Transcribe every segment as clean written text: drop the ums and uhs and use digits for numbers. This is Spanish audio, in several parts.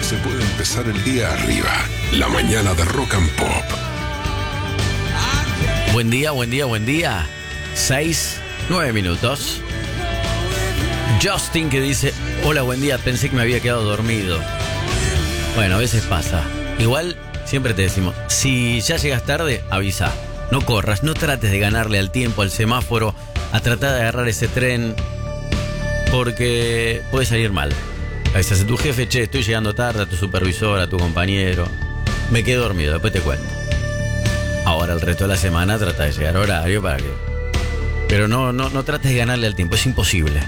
se puede empezar el día arriba. La mañana de Rock and Pop. Buen día, buen día, buen día. 6, 9 minutos. Justin que dice: hola, buen día, pensé que me había quedado dormido. Bueno, a veces pasa. Igual siempre te decimos, si ya llegas tarde, avisa. No corras, no trates de ganarle al tiempo, al semáforo, a tratar de agarrar ese tren, porque puede salir mal. A veces a tu jefe: che, estoy llegando tarde, a tu supervisor, a tu compañero, me quedé dormido, después te cuento. Ahora el resto de la semana trata de llegar a horario para que... Pero no trates de ganarle al tiempo, es imposible.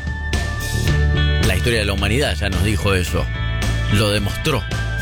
La historia de la humanidad ya nos dijo eso, lo demostró.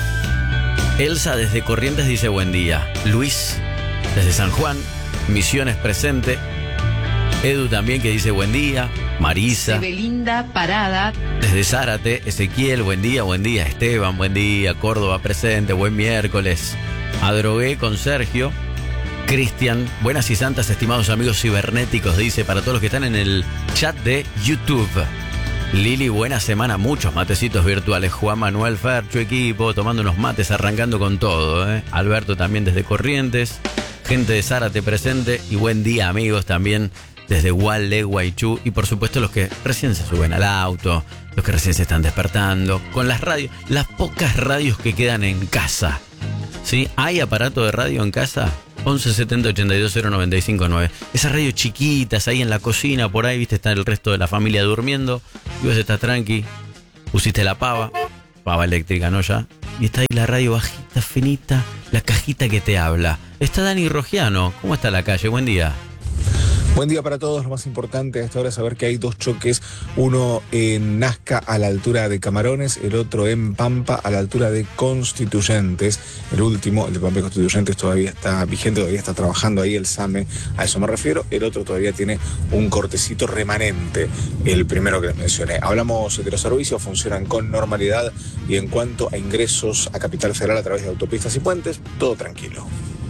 Elsa desde Corrientes dice: buen día. Luis desde San Juan, Misiones presente. Edu también que dice: buen día. Marisa. Evelinda Parada. Desde Zárate, Ezequiel, buen día, buen día. Esteban, buen día. Córdoba presente, buen miércoles. Adrogué con Sergio. Cristian, buenas y santas, estimados amigos cibernéticos, dice para todos los que están en el chat de YouTube. Lili, buena semana, muchos matecitos virtuales. Juan Manuel, Fercho, equipo, tomando unos mates, arrancando con todo, ¿eh? Alberto también desde Corrientes. Gente de Zárate presente. Y buen día, amigos, también desde Gualeguaychú. Y por supuesto los que recién se suben al auto, los que recién se están despertando, con las radios, las pocas radios que quedan en casa. ¿Sí? ¿Hay aparato de radio en casa? 11 70 82 095 9. Esas radios chiquitas ahí en la cocina, por ahí, viste, está el resto de la familia durmiendo. Y vos estás tranqui, pusiste la pava eléctrica, ¿no? Ya. Y está ahí la radio bajita, finita, la cajita que te habla. Está Dani Rogiano. ¿Cómo está la calle? Buen día. Buen día para todos. Lo más importante a esta hora es saber que hay dos choques, uno en Nazca a la altura de Camarones, el otro en Pampa a la altura de Constituyentes. El último, el de Pampa y Constituyentes, todavía está vigente, todavía está trabajando ahí el SAME, a eso me refiero. El otro todavía tiene un cortecito remanente, el primero que les mencioné. Hablamos de los servicios, funcionan con normalidad y en cuanto a ingresos a Capital Federal a través de autopistas y puentes, todo tranquilo.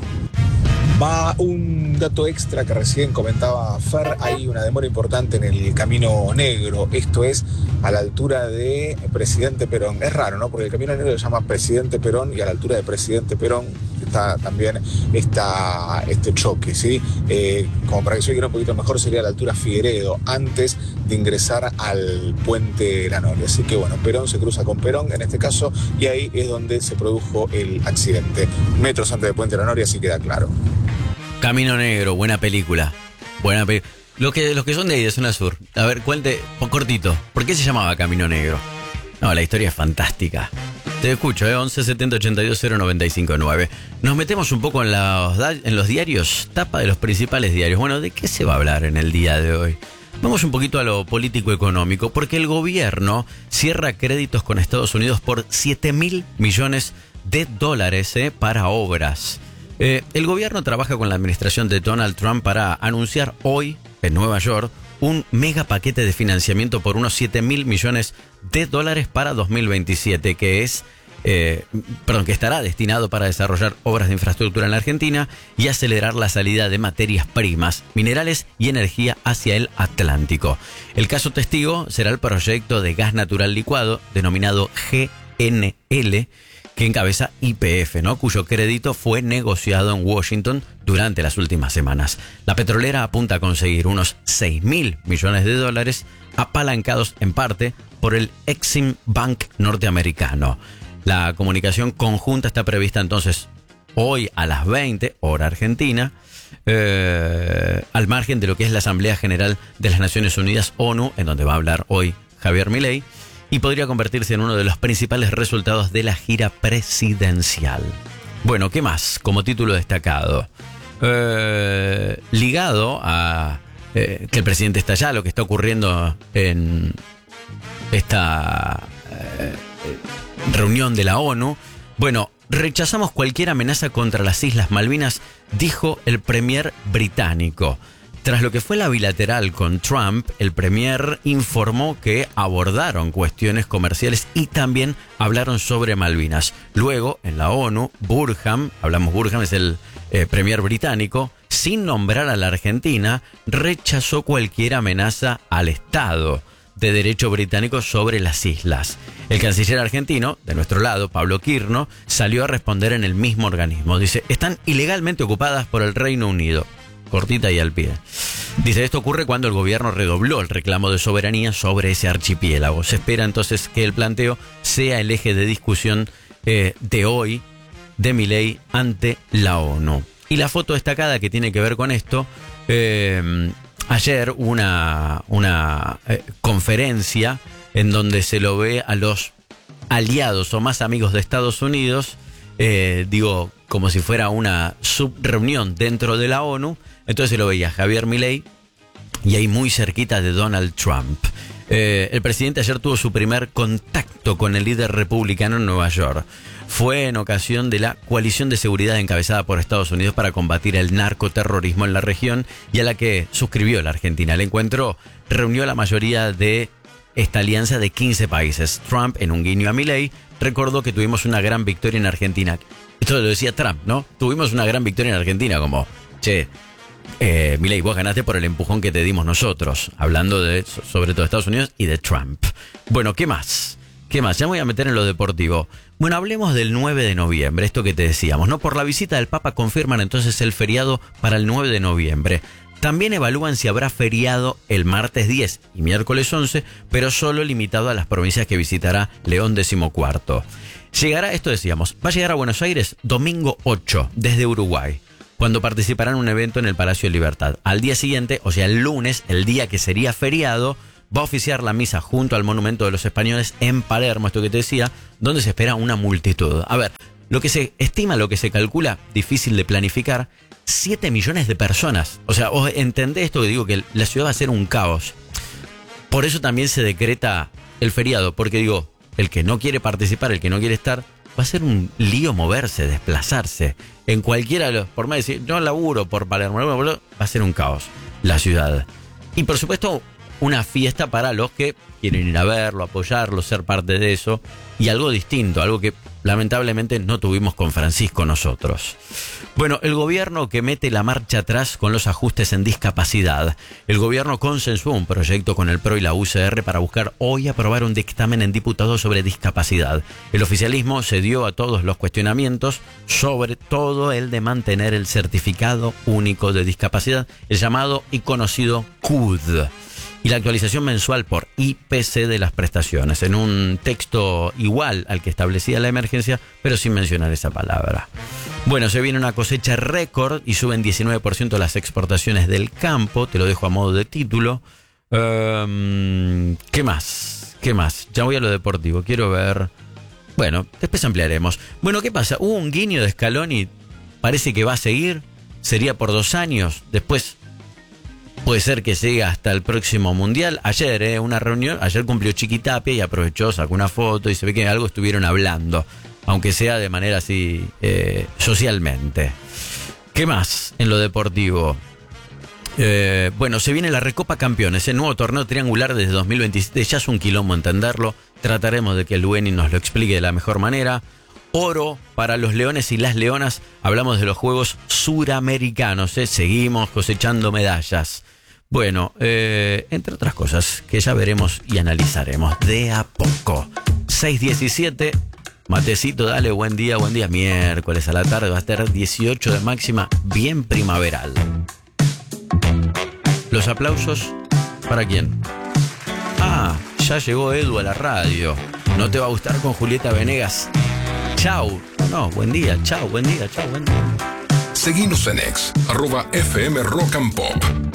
Va un dato extra que recién comentaba Fer, hay una demora importante en el Camino Negro, esto es a la altura de Presidente Perón. Es raro, ¿no? Porque el Camino Negro se llama Presidente Perón y a la altura de Presidente Perón está también este choque, ¿sí? Como para que se oiga un poquito mejor, sería a la altura Figueredo, antes de ingresar al puente La Noria. Así que bueno, Perón se cruza con Perón en este caso y ahí es donde se produjo el accidente. Metros antes del puente La Noria, así queda claro. Camino Negro, buena película. Los que son de ahí, de zona sur. A ver, cuente, cortito. ¿Por qué se llamaba Camino Negro? No, la historia es fantástica. Te escucho, 11 70 82 095 9. Nos metemos un poco en los diarios, tapa de los principales diarios. Bueno, ¿de qué se va a hablar en el día de hoy? Vamos un poquito a lo político-económico, porque el gobierno cierra créditos con Estados Unidos por $7.000 millones para obras. El gobierno trabaja con la administración de Donald Trump para anunciar hoy en Nueva York un mega paquete de financiamiento por unos $7.000 millones para 2027, que estará destinado para desarrollar obras de infraestructura en la Argentina y acelerar la salida de materias primas, minerales y energía hacia el Atlántico. El caso testigo será el proyecto de gas natural licuado denominado GNL, que encabeza YPF, ¿no? Cuyo crédito fue negociado en Washington durante las últimas semanas. La petrolera apunta a conseguir unos $6.000 millones apalancados en parte por el Exim Bank norteamericano. La comunicación conjunta está prevista entonces hoy a las 20, hora argentina, al margen de lo que es la Asamblea General de las Naciones Unidas, ONU, en donde va a hablar hoy Javier Milei, y podría convertirse en uno de los principales resultados de la gira presidencial. Bueno, ¿qué más? Como título destacado, ligado a que el presidente está allá, lo que está ocurriendo en esta reunión de la ONU. Bueno, rechazamos cualquier amenaza contra las Islas Malvinas, dijo el premier británico. Tras lo que fue la bilateral con Trump, el premier informó que abordaron cuestiones comerciales y también hablaron sobre Malvinas. Luego, en la ONU, Burham es el premier británico, sin nombrar a la Argentina, rechazó cualquier amenaza al Estado. de derecho británico sobre las islas. El canciller argentino, de nuestro lado, Pablo Quirno, salió a responder en el mismo organismo. Dice, están ilegalmente ocupadas por el Reino Unido. Cortita y al pie. Dice, esto ocurre cuando el gobierno redobló el reclamo de soberanía sobre ese archipiélago. Se espera entonces que el planteo sea el eje de discusión de hoy de Milei ante la ONU. Y la foto destacada que tiene que ver con esto, ayer una conferencia en donde se lo ve a los aliados o más amigos de Estados Unidos, como si fuera una subreunión dentro de la ONU. Entonces se lo veía Javier Milei y ahí muy cerquita de Donald Trump. El presidente ayer tuvo su primer contacto con el líder republicano en Nueva York. Fue en ocasión de la coalición de seguridad encabezada por Estados Unidos para combatir el narcoterrorismo en la región y a la que suscribió la Argentina. El encuentro reunió a la mayoría de esta alianza de 15 países. Trump, en un guiño a Milei, recordó que tuvimos una gran victoria en Argentina. Esto lo decía Trump, ¿no? Tuvimos una gran victoria en Argentina, como, Milei, vos ganaste por el empujón que te dimos nosotros, hablando sobre todo de Estados Unidos y de Trump. Bueno, ¿qué más? Ya me voy a meter en lo deportivo. Bueno, hablemos del 9 de noviembre, esto que te decíamos, ¿no? Por la visita del Papa confirman entonces el feriado para el 9 de noviembre. También evalúan si habrá feriado el martes 10 y miércoles 11, pero solo limitado a las provincias que visitará León XIV. Llegará, esto decíamos, va a llegar a Buenos Aires domingo 8 desde Uruguay, cuando participará en un evento en el Palacio de Libertad. Al día siguiente, o sea el lunes, el día que sería feriado, va a oficiar la misa junto al Monumento de los Españoles en Palermo, esto que te decía, donde se espera una multitud. A ver, lo que se estima, lo que se calcula, difícil de planificar, 7 millones de personas. O sea, vos entendés esto que digo, que la ciudad va a ser un caos. Por eso también se decreta el feriado, porque digo, el que no quiere participar, el que no quiere estar, va a ser un lío moverse, desplazarse. En cualquiera, por más de decir, no laburo por Palermo, va a ser un caos la ciudad. Y por supuesto, una fiesta para los que quieren ir a verlo, apoyarlo, ser parte de eso. Y algo distinto, algo que lamentablemente no tuvimos con Francisco nosotros. Bueno, el gobierno que mete la marcha atrás con los ajustes en discapacidad. El gobierno consensuó un proyecto con el PRO y la UCR para buscar hoy aprobar un dictamen en diputados sobre discapacidad. El oficialismo cedió a todos los cuestionamientos, sobre todo el de mantener el certificado único de discapacidad, el llamado y conocido CUD, y la actualización mensual por IPC de las prestaciones, en un texto igual al que establecía la emergencia, pero sin mencionar esa palabra. Bueno, se viene una cosecha récord y suben 19% las exportaciones del campo, te lo dejo a modo de título. ¿Qué más? Ya voy a lo deportivo, quiero ver. Bueno, después ampliaremos. Bueno, ¿qué pasa? Hubo un guiño de Scaloni, parece que va a seguir, sería por 2 años, después puede ser que llegue hasta el próximo mundial. Ayer, una reunión, ayer cumplió Chiquitapia y aprovechó, sacó una foto y se ve que algo estuvieron hablando, aunque sea de manera así, socialmente. ¿Qué más en lo deportivo? Bueno, se viene la Recopa Campeones, el nuevo torneo triangular desde 2027, ya es un quilombo entenderlo, trataremos de que el Lueni nos lo explique de la mejor manera. Oro para los leones y las leonas, hablamos de los Juegos Suramericanos, seguimos cosechando medallas. Bueno, entre otras cosas que ya veremos y analizaremos de a poco. 6:17, matecito, dale, buen día, miércoles a la tarde va a estar 18 de máxima, bien primaveral. Los aplausos, ¿para quién? Ya llegó Edu a la radio, no te va a gustar con Julieta Venegas. Chau. No, buen día, chau, buen día. Seguinos en @FM Rock and Pop.